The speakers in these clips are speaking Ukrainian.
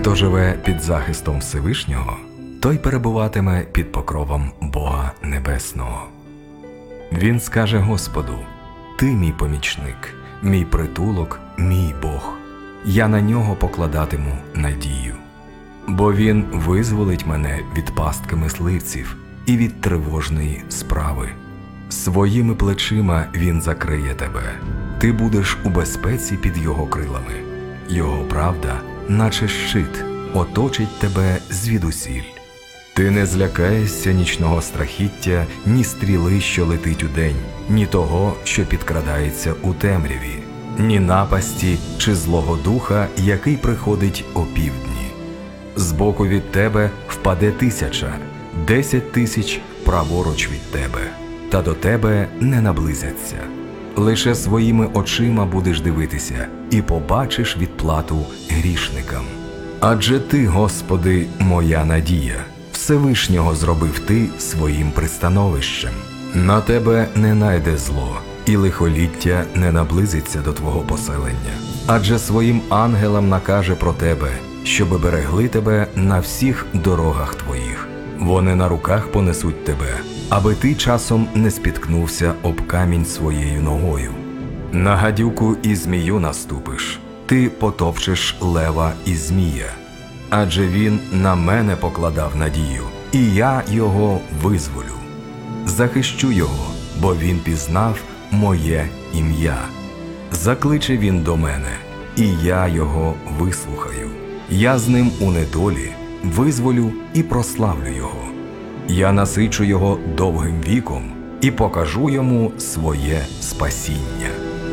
Хто живе під захистом Всевишнього, той перебуватиме під покровом Бога Небесного. Він скаже Господу: «Ти мій помічник, мій притулок, мій Бог. Я на нього покладатиму надію. Бо він визволить мене від пастки мисливців і від тривожної справи. Своїми плечима він закриє тебе. Ти будеш у безпеці під його крилами. Його правда, наче щит, оточить тебе звідусіль. Ти не злякаєшся нічного страхіття, ні стріли, що летить удень, ні того, що підкрадається у темряві, ні напасті чи злого духа, який приходить опівдні. Збоку від тебе впаде 1000, 10 000 праворуч від тебе, та до тебе не наблизяться. Лише своїми очима будеш дивитися і побачиш відплату грішникам. Адже ти, Господи, моя надія, Всевишнього зробив ти своїм пристановищем. На тебе не найде зло, і лихоліття не наблизиться до твого поселення. Адже своїм ангелам накаже про тебе, щоби берегли тебе на всіх дорогах твоїх. Вони на руках понесуть тебе, аби ти часом не спіткнувся об камінь своєю ногою. На гадюку і змію наступиш, ти потопчеш лева і змія. Адже він на мене покладав надію, і я його визволю. Захищу його, бо він пізнав моє ім'я. Закличе він до мене, і я його вислухаю. Я з ним у недолі визволю і прославлю його. Я насичу його довгим віком і покажу йому своє спасіння.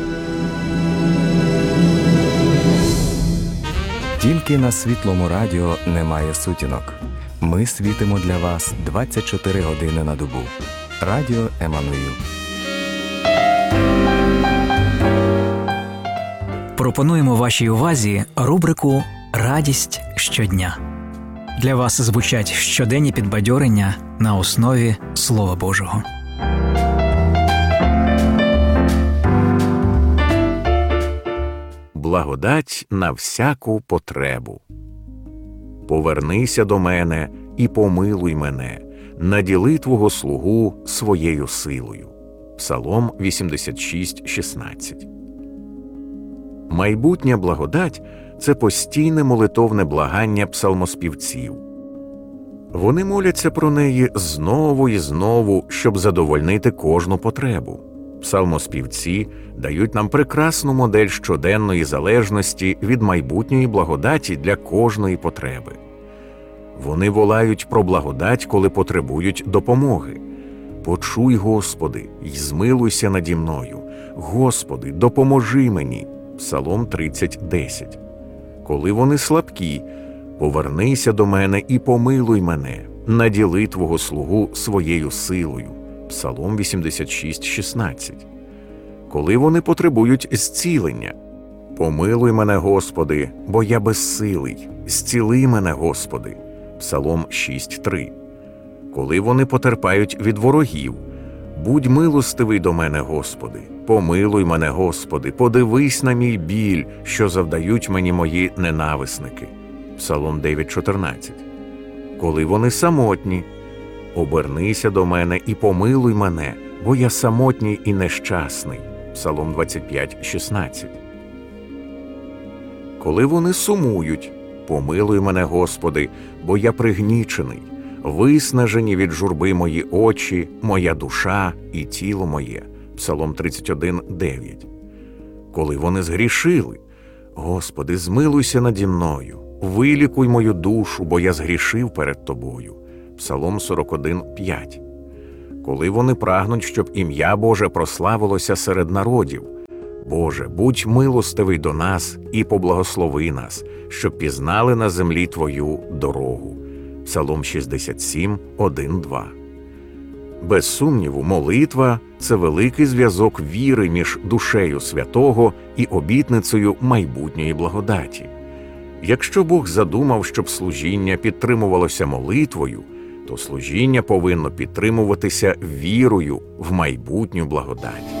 Тільки на Світлому радіо немає сутінок. Ми світимо для вас 24 години на добу. Радіо Еммануїл. Пропонуємо вашій увазі рубрику «Радість щодня». Для вас звучать щоденні підбадьорення на основі Слова Божого. Благодать на всяку потребу. Повернися до мене і помилуй мене, наділи твого слугу своєю силою. Псалом 86:16. Майбутня благодать – це постійне молитовне благання псалмоспівців. Вони моляться про неї знову і знову, щоб задовольнити кожну потребу. Псалмоспівці дають нам прекрасну модель щоденної залежності від майбутньої благодаті для кожної потреби. Вони волають про благодать, коли потребують допомоги. «Почуй, Господи, й змилуйся наді мною. Господи, допоможи мені» Псалом 30:10. Коли вони слабкі, повернися до мене і помилуй мене, наділи твого слугу своєю силою. Псалом 86:16. Коли вони потребують зцілення, помилуй мене, Господи, бо я безсилий, зціли мене, Господи. Псалом 6:3. Коли вони потерпають від ворогів, будь милостивий до мене, Господи, помилуй мене, Господи, подивись на мій біль, що завдають мені мої ненависники. Псалом 9:14. Коли вони самотні, обернися до мене і помилуй мене, бо я самотній і нещасний. Псалом 25:16. Коли вони сумують, помилуй мене, Господи, бо я пригнічений, виснажені від журби мої очі, моя душа і тіло моє. Псалом 31:9. Коли вони згрішили, Господи, змилуйся наді мною, вилікуй мою душу, бо я згрішив перед Тобою. Псалом 41:5. Коли вони прагнуть, щоб ім'я Боже прославилося серед народів, Боже, будь милостивий до нас і поблагослови нас, щоб пізнали на землі Твою дорогу. Псалом 67:1-2. Без сумніву, молитва – це великий зв'язок віри між душею святого і обітницею майбутньої благодаті. Якщо Бог задумав, щоб служіння підтримувалося молитвою, то служіння повинно підтримуватися вірою в майбутню благодать.